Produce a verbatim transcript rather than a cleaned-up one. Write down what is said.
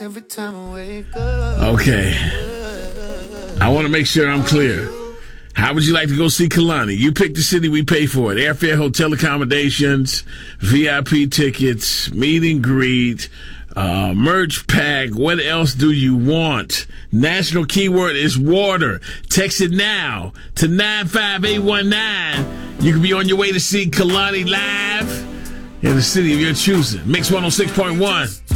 Every time I wake up. Okay. I want to make sure I'm clear. How would you like to go see Kalani? You pick the city, we pay for it. Airfare, hotel accommodations, V I P tickets, meet and greet, uh, merch pack. What else do you want? National keyword is water. Text it now to nine five eight one nine. You can be on your way to see Kalani live in the city of your choosing. Mix one oh six point one.